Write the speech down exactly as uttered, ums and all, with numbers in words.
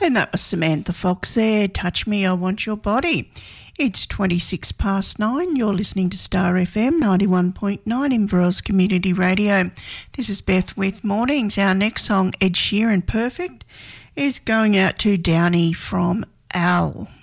And that was Samantha Fox there, Touch Me, I Want Your Body. It's twenty-six past nine. You're listening to Star F M ninety-one point nine in Invero's Community Radio. This is Beth with Mornings. Our next song, Ed Sheeran, Perfect, is going out to Downey from Al.